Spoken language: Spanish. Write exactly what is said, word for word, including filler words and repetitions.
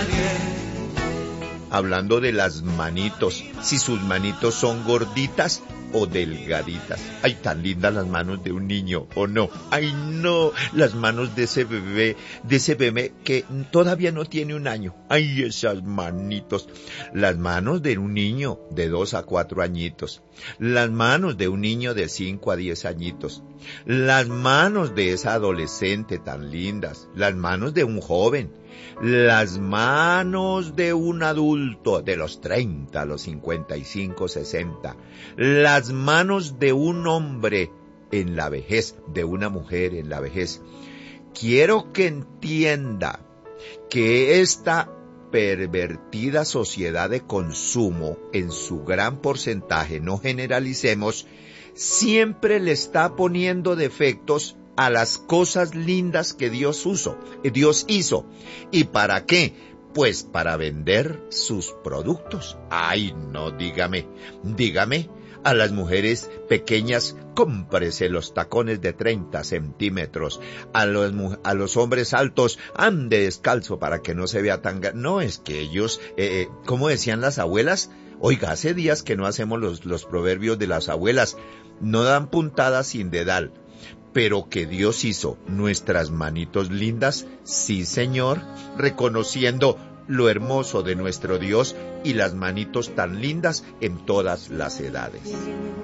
Hablando de las manitos, si sus manitos son gorditas o delgaditas. Ay, tan lindas las manos de un niño, ¿o no? Ay, no, las manos de ese bebé, de ese bebé que todavía no tiene un año. Ay, esas manitos. Las manos de un niño de dos a cuatro añitos. Las manos de un niño de cinco a diez añitos. Las manos de esa adolescente tan lindas. Las manos de un joven. Las manos de un adulto de los treinta a los cincuenta y cinco, sesenta. Las manos de un hombre en la vejez, de una mujer en la vejez. Quiero que entienda que esta pervertida sociedad de consumo, en su gran porcentaje, no generalicemos, siempre le está poniendo defectos a las cosas lindas que Dios usó, Dios hizo. ¿Y para qué? Pues para vender sus productos. Ay, no, dígame, dígame, a las mujeres pequeñas, cómprese los tacones de treinta centímetros. A los, a los hombres altos, ande descalzo para que no se vea tan... No, es que ellos, eh, ¿cómo decían las abuelas? Oiga, hace días que no hacemos los, los proverbios de las abuelas. No dan puntadas sin dedal. Pero que Dios hizo nuestras manitos lindas, sí, Señor, reconociendo lo hermoso de nuestro Dios y las manitos tan lindas en todas las edades.